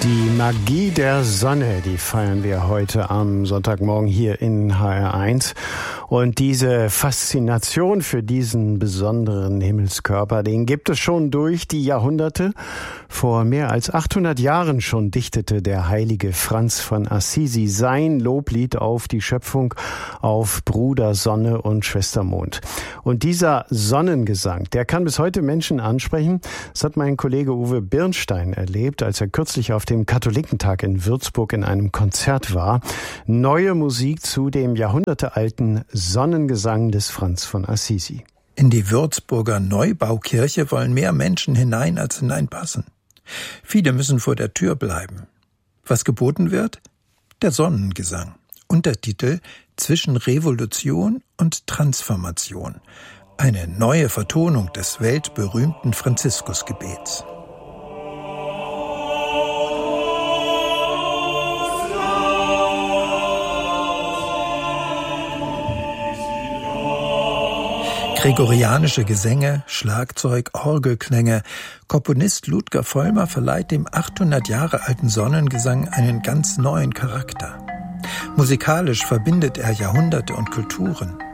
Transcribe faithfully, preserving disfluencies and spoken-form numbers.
Die Magie der Sonne, die feiern wir heute am Sonntagmorgen hier in H R eins. Und diese Faszination für diesen besonderen Himmelskörper, den gibt es schon durch die Jahrhunderte. Vor mehr als achthundert Jahren schon dichtete der heilige Franz von Assisi sein Loblied auf die Schöpfung, auf Bruder Sonne und Schwester Mond. Und dieser Sonnengesang, der kann bis heute Menschen ansprechen. Das hat mein Kollege Uwe Birnstein erlebt, als er kürzlich auf dem Katholikentag in Würzburg in einem Konzert war. Neue Musik zu dem jahrhundertealten Sonnengesang des Franz von Assisi. In die Würzburger Neubaukirche wollen mehr Menschen hinein, als hineinpassen. Viele müssen vor der Tür bleiben. Was geboten wird? Der Sonnengesang. Untertitel: Zwischen Revolution und Transformation. Eine neue Vertonung des weltberühmten Franziskusgebets. Gregorianische Gesänge, Schlagzeug, Orgelklänge. Komponist Ludger Vollmer verleiht dem achthundert Jahre alten Sonnengesang einen ganz neuen Charakter. Musikalisch verbindet er Jahrhunderte und Kulturen.